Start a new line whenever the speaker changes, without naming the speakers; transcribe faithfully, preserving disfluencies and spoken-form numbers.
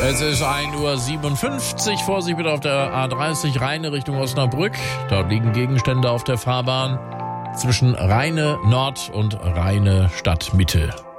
Es ist ein Uhr siebenundfünfzig. Vorsicht bitte auf der A dreißig Rheine Richtung Osnabrück. Dort liegen Gegenstände auf der Fahrbahn zwischen Rheine Nord und Rheine Stadtmitte.